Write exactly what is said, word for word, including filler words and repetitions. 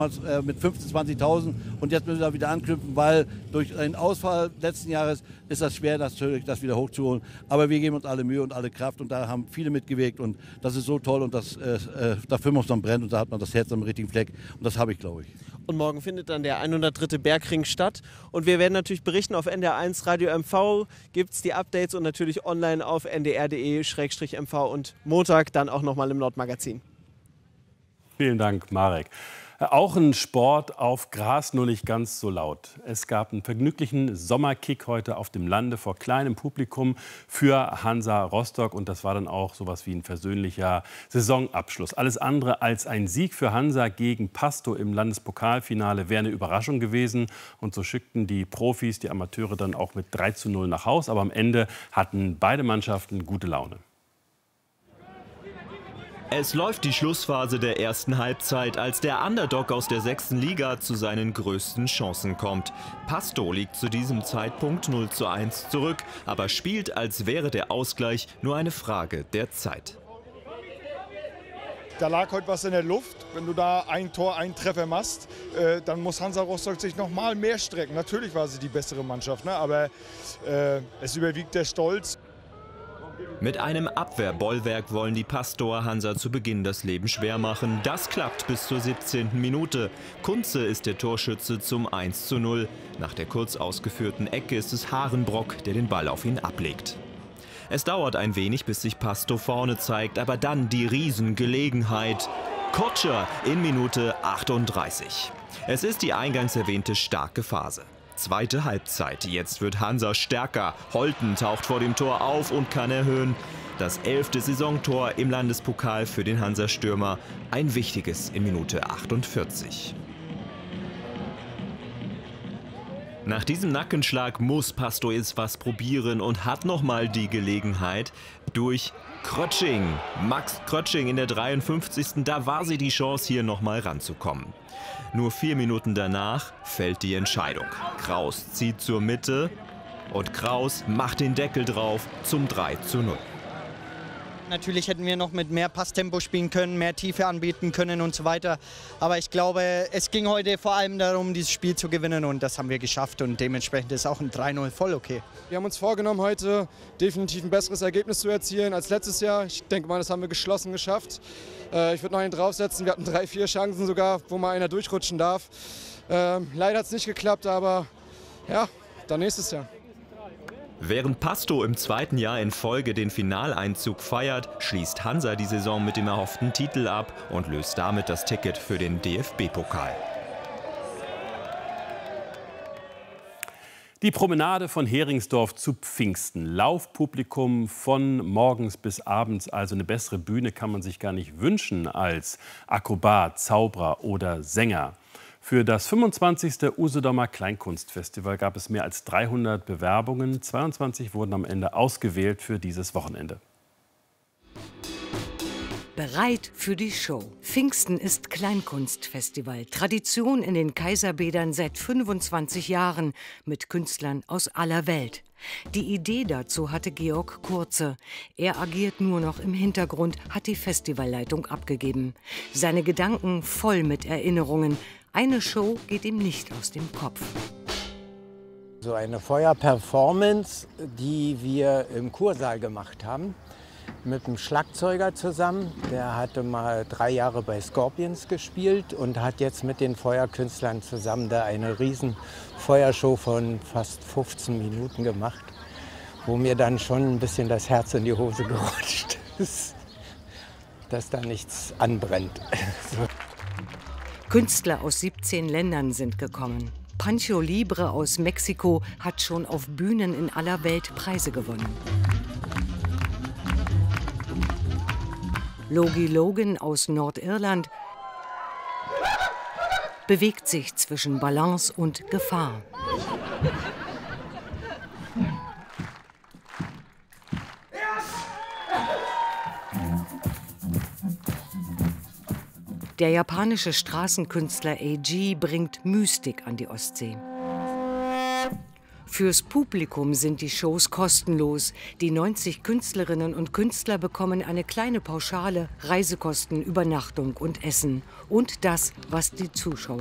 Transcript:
Mit fünfzehntausend, zwanzigtausend und jetzt müssen wir da wieder anknüpfen, weil durch einen Ausfall letzten Jahres ist das schwer, natürlich das wieder hochzuholen. Aber wir geben uns alle Mühe und alle Kraft und da haben viele mitgewirkt und das ist so toll und das, äh, dafür muss man brennen und da hat man das Herz am richtigen Fleck und das habe ich, glaube ich. Und morgen findet dann der hundertdritte Bergring statt und wir werden natürlich berichten auf N D R eins Radio M V, gibt es die Updates und natürlich online auf n d r punkt d e Schrägstrich m v und Montag dann auch nochmal im Nordmagazin. Vielen Dank, Marek. Auch ein Sport auf Gras, nur nicht ganz so laut. Es gab einen vergnüglichen Sommerkick heute auf dem Lande vor kleinem Publikum für Hansa Rostock. Und das war dann auch sowas wie ein versöhnlicher Saisonabschluss. Alles andere als ein Sieg für Hansa gegen Pasto im Landespokalfinale wäre eine Überraschung gewesen. Und so schickten die Profis die Amateure dann auch mit drei zu null nach Haus. Aber am Ende hatten beide Mannschaften gute Laune. Es läuft die Schlussphase der ersten Halbzeit, als der Underdog aus der sechsten Liga zu seinen größten Chancen kommt. Pasto liegt zu diesem Zeitpunkt null zu eins zurück, aber spielt, als wäre der Ausgleich nur eine Frage der Zeit. Da lag heute was in der Luft. Wenn du da ein Tor, einen Treffer machst, äh, dann muss Hansa Rostock sich noch mal mehr strecken. Natürlich war sie die bessere Mannschaft, ne? Aber äh, es überwiegt der Stolz. Mit einem Abwehrbollwerk wollen die Pastor Hansa zu Beginn das Leben schwer machen. Das klappt bis zur siebzehnten Minute. Kunze ist der Torschütze zum eins zu null. Nach der kurz ausgeführten Ecke ist es Harenbrock, der den Ball auf ihn ablegt. Es dauert ein wenig, bis sich Pasto vorne zeigt, aber dann die Riesengelegenheit. Kotscher in Minute achtunddreißig. Es ist die eingangs erwähnte starke Phase. Zweite Halbzeit. Jetzt wird Hansa stärker. Holten taucht vor dem Tor auf und kann erhöhen. Das elfte Saisontor im Landespokal für den Hansa-Stürmer. Ein wichtiges in Minute achtundvierzig. Nach diesem Nackenschlag muss Pasto jetzt was probieren und hat nochmal die Gelegenheit durch Krötsching. Max Krötsching in der dreiundfünfzigsten Da war sie die Chance, hier nochmal ranzukommen. Nur vier Minuten danach fällt die Entscheidung. Kraus zieht zur Mitte und Kraus macht den Deckel drauf zum drei zu null. Natürlich hätten wir noch mit mehr Passtempo spielen können, mehr Tiefe anbieten können und so weiter. Aber ich glaube, es ging heute vor allem darum, dieses Spiel zu gewinnen und das haben wir geschafft und dementsprechend ist auch ein drei null voll okay. Wir haben uns vorgenommen, heute definitiv ein besseres Ergebnis zu erzielen als letztes Jahr. Ich denke mal, das haben wir geschlossen geschafft. Ich würde noch einen draufsetzen. Wir hatten drei, vier Chancen sogar, wo mal einer durchrutschen darf. Ähm, leider hat es nicht geklappt, aber ja, dann nächstes Jahr. Während Pasto im zweiten Jahr in Folge den Finaleinzug feiert, schließt Hansa die Saison mit dem erhofften Titel ab und löst damit das Ticket für den D F B-Pokal. Die Promenade von Heringsdorf zu Pfingsten. Laufpublikum von morgens bis abends. Also eine bessere Bühne kann man sich gar nicht wünschen als Akrobat, Zauberer oder Sänger. Für das fünfundzwanzigste Usedomer Kleinkunstfestival gab es mehr als dreihundert Bewerbungen. zweiundzwanzig wurden am Ende ausgewählt für dieses Wochenende. Bereit für die Show. Pfingsten ist Kleinkunstfestival. Tradition in den Kaiserbädern seit fünfundzwanzig Jahren mit Künstlern aus aller Welt. Die Idee dazu hatte Georg Kurze. Er agiert nur noch im Hintergrund, hat die Festivalleitung abgegeben. Seine Gedanken voll mit Erinnerungen. Eine Show geht ihm nicht aus dem Kopf. So eine Feuerperformance, die wir im Kursaal gemacht haben, mit einem Schlagzeuger zusammen. Der hatte mal drei Jahre bei Scorpions gespielt und hat jetzt mit den Feuerkünstlern zusammen da eine riesen Feuershow von fast fünfzehn Minuten gemacht, wo mir dann schon ein bisschen das Herz in die Hose gerutscht ist, dass da nichts anbrennt. So. Künstler aus siebzehn Ländern sind gekommen. Pancho Libre aus Mexiko hat schon auf Bühnen in aller Welt Preise gewonnen. Logie Logan aus Nordirland bewegt sich zwischen Balance und Gefahr. Der japanische Straßenkünstler A G bringt Mystik an die Ostsee. Fürs Publikum sind die Shows kostenlos. Die neunzig Künstlerinnen und Künstler bekommen eine kleine Pauschale, Reisekosten, Übernachtung und Essen. Und das, was die Zuschauer